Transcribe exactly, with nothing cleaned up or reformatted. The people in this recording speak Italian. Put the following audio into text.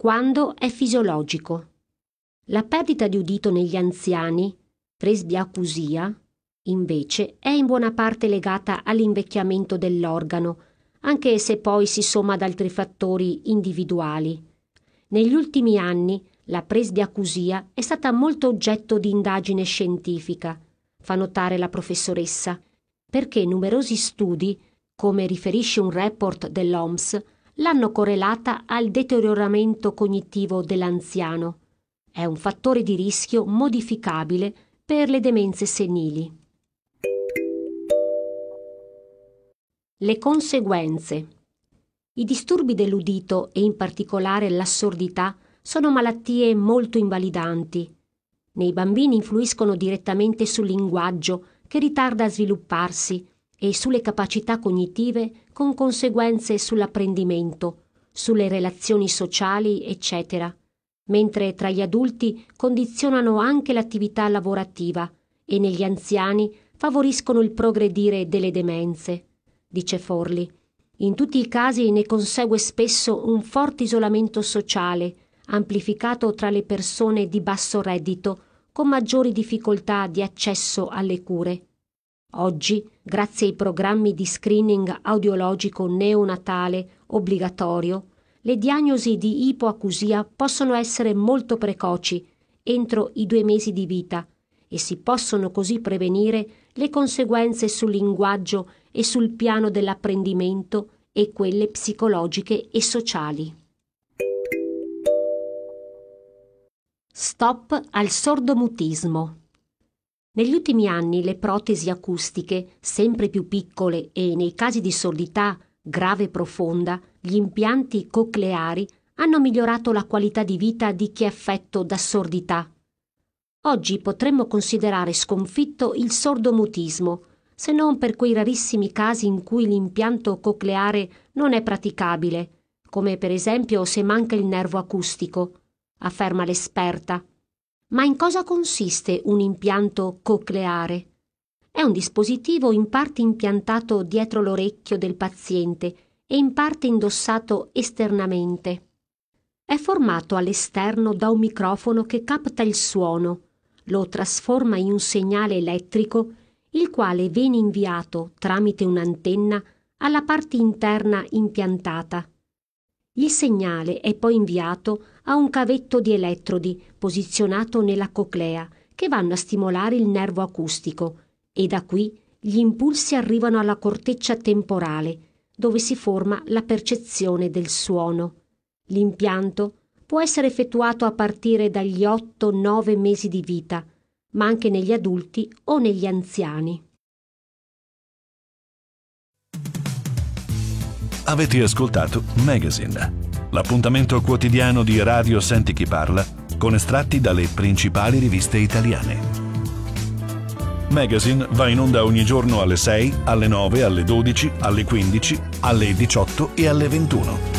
quando è fisiologico. La perdita di udito negli anziani, presbiacusia, invece, è in buona parte legata all'invecchiamento dell'organo, anche se poi si somma ad altri fattori individuali. Negli ultimi anni la presbiacusia è stata molto oggetto di indagine scientifica, fa notare la professoressa, perché numerosi studi, come riferisce un report dell'O M S, l'hanno correlata al deterioramento cognitivo dell'anziano. È un fattore di rischio modificabile per le demenze senili. Le conseguenze. I disturbi dell'udito e in particolare l'assurdità sono malattie molto invalidanti. Nei bambini influiscono direttamente sul linguaggio, che ritarda a svilupparsi, e sulle capacità cognitive con conseguenze sull'apprendimento, sulle relazioni sociali, eccetera, mentre tra gli adulti condizionano anche l'attività lavorativa e negli anziani favoriscono il progredire delle demenze, dice Forlì. In tutti i casi ne consegue spesso un forte isolamento sociale, amplificato tra le persone di basso reddito, con maggiori difficoltà di accesso alle cure. Oggi, grazie ai programmi di screening audiologico neonatale obbligatorio, le diagnosi di ipoacusia possono essere molto precoci, entro i due mesi di vita, e si possono così prevenire le conseguenze sul linguaggio e sul piano dell'apprendimento e quelle psicologiche e sociali. Stop al sordomutismo. Negli ultimi anni le protesi acustiche, sempre più piccole, e nei casi di sordità grave e profonda, gli impianti cocleari hanno migliorato la qualità di vita di chi è affetto da sordità. Oggi potremmo considerare sconfitto il sordomutismo, se non per quei rarissimi casi in cui l'impianto cocleare non è praticabile, come per esempio se manca il nervo acustico, afferma l'esperta. Ma in cosa consiste un impianto cocleare? È un dispositivo in parte impiantato dietro l'orecchio del paziente e in parte indossato esternamente. È formato all'esterno da un microfono che capta il suono, lo trasforma in un segnale elettrico, il quale viene inviato tramite un'antenna alla parte interna impiantata. Il segnale è poi inviato a un cavetto di elettrodi posizionato nella coclea che vanno a stimolare il nervo acustico e da qui gli impulsi arrivano alla corteccia temporale dove si forma la percezione del suono. L'impianto può essere effettuato a partire dagli otto nove mesi di vita, ma anche negli adulti o negli anziani. Avete ascoltato Magazine, l'appuntamento quotidiano di Radio Senti Chi Parla con estratti dalle principali riviste italiane. Magazine va in onda ogni giorno alle sei, alle nove, alle dodici, alle quindici, alle diciotto e alle ventuno.